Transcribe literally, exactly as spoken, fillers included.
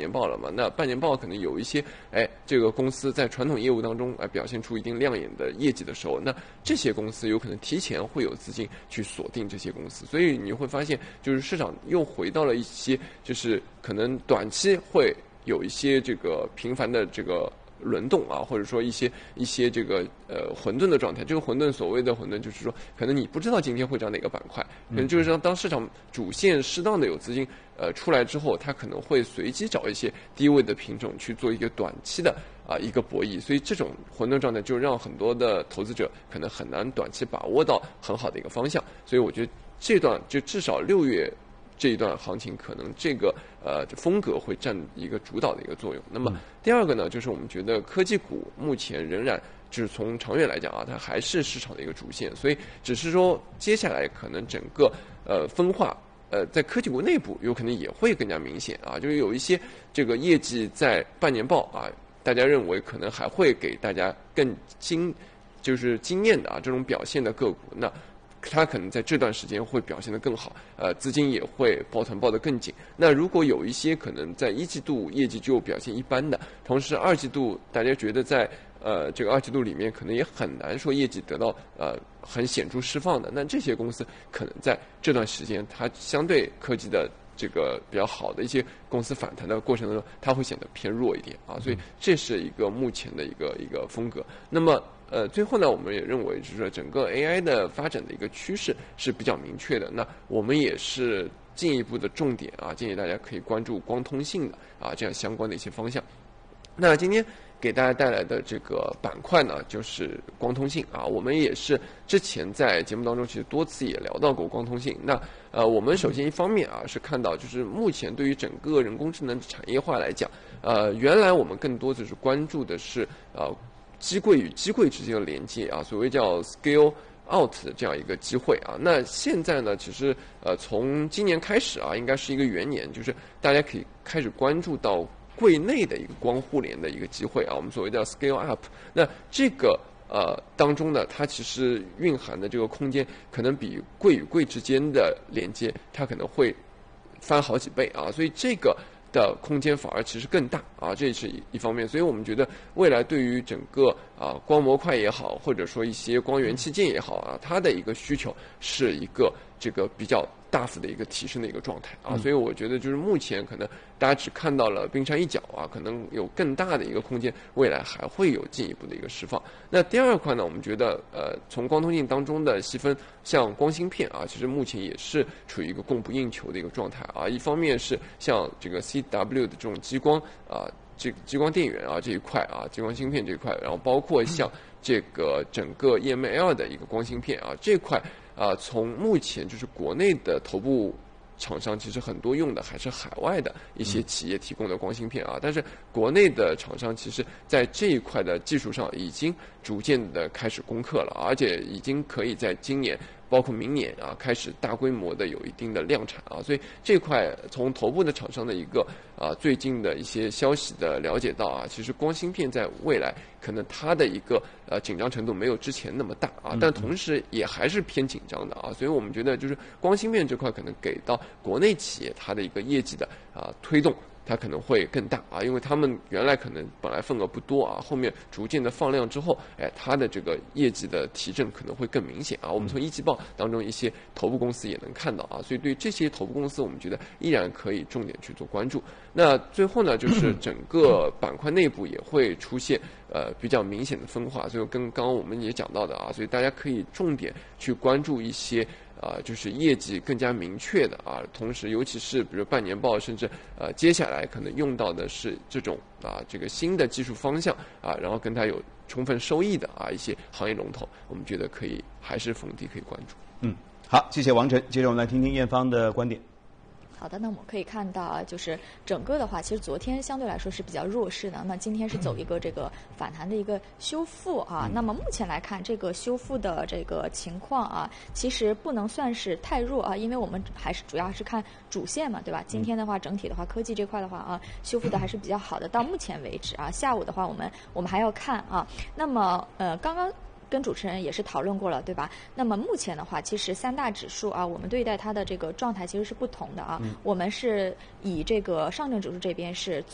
年报了嘛，那半年报可能有一些哎这个公司在传统业务当中哎表现出一定亮眼的业绩的时候，那这些公司有可能提前会有资金去锁定这些公司，所以你会发现就是市场又回到了一些就是可能短期会有一些这个频繁的这个轮动啊，或者说一些一些这个呃混沌的状态。这个混沌，所谓的混沌，就是说可能你不知道今天会涨哪个板块，可能就是说当市场主线适当的有资金呃出来之后，它可能会随机找一些低位的品种去做一个短期的啊一个博弈。所以这种混沌状态就让很多的投资者可能很难短期把握到很好的一个方向。所以我觉得这段就至少六月。这一段行情可能这个呃风格会占一个主导的一个作用。那么第二个呢，就是我们觉得科技股目前仍然就是从长远来讲啊，它还是市场的一个主线，所以只是说接下来可能整个呃分化呃在科技股内部有可能也会更加明显啊，就是有一些这个业绩在半年报啊，大家认为可能还会给大家更惊就是惊艳的啊这种表现的个股，那它可能在这段时间会表现得更好，呃，资金也会抱团抱得更紧。那如果有一些可能在一季度业绩就表现一般的，同时二季度大家觉得在呃这个二季度里面可能也很难说业绩得到呃很显著释放的，那这些公司可能在这段时间它相对科技的这个比较好的一些公司反弹的过程当中，它会显得偏弱一点啊，所以这是一个目前的一个一个风格。那么呃，最后呢，我们也认为就是说整个 A I 的发展的一个趋势是比较明确的。那我们也是进一步的重点啊，建议大家可以关注光通信的啊这样相关的一些方向。那今天给大家带来的这个板块呢，就是光通信啊。我们也是之前在节目当中其实多次也聊到过光通信。那呃，我们首先一方面啊是看到，就是目前对于整个人工智能产业化来讲，呃，原来我们更多的是关注的是呃。机柜与机柜之间的连接啊，所谓叫 scale out 的这样一个机会啊。那现在呢，其实呃从今年开始啊，应该是一个元年，就是大家可以开始关注到柜内的一个光互联的一个机会啊，我们所谓叫 scale up。那这个呃当中呢，它其实蕴含的这个空间，可能比柜与柜之间的连接，它可能会翻好几倍啊，所以这个的空间反而其实更大啊，这是一方面。所以我们觉得未来对于整个啊光模块也好，或者说一些光源器件也好啊，它的一个需求是一个这个比较大幅的一个提升的一个状态啊。所以我觉得就是目前可能大家只看到了冰山一角啊，可能有更大的一个空间，未来还会有进一步的一个释放。那第二块呢，我们觉得呃从光通信当中的细分，像光芯片啊，其实目前也是处于一个供不应求的一个状态啊。一方面是像这个 C W 的这种激光啊，这个激光电源啊这一块啊，激光芯片这一块，然后包括像这个整个 E M L 的一个光芯片啊这块啊，从目前就是国内的头部厂商其实很多用的还是海外的一些企业提供的光芯片啊，但是国内的厂商其实在这一块的技术上已经逐渐的开始攻克了，而且已经可以在今年包括明年啊开始大规模的有一定的量产啊，所以这块从头部的厂商的一个啊最近的一些消息的了解到啊，其实光芯片在未来可能它的一个呃紧张程度没有之前那么大啊，但同时也还是偏紧张的啊，所以我们觉得就是光芯片这块可能给到国内企业它的一个业绩的啊推动，它可能会更大啊，因为他们原来可能本来份额不多啊，后面逐渐的放量之后，哎，它的这个业绩的提振可能会更明显啊。我们从一季报当中一些头部公司也能看到啊，所以对这些头部公司，我们觉得依然可以重点去做关注。那最后呢，就是整个板块内部也会出现呃比较明显的分化，所以跟刚刚我们也讲到的啊，所以大家可以重点去关注一些。啊、呃，就是业绩更加明确的啊，同时尤其是比如半年报，甚至呃接下来可能用到的是这种啊这个新的技术方向啊，然后跟它有充分收益的啊一些行业龙头，我们觉得可以还是逢低可以关注。 嗯，好，谢谢王晨，接着我们来听听艳芳的观点。 好的，那我们可以看到啊，就是整个的话，其实昨天相对来说是比较弱势的，那今天是走一个这个反弹的一个修复啊。那么目前来看，这个修复的这个情况啊，其实不能算是太弱啊，因为我们还是主要是看主线嘛，对吧？今天的话，整体的话，科技这块的话啊，修复的还是比较好的。到目前为止啊，下午的话，我们我们还要看啊。那么呃，刚刚。跟主持人也是讨论过了，对吧？那么目前的话，其实三大指数啊，我们对待它的这个状态其实是不同的啊。嗯、我们是以这个上证指数这边是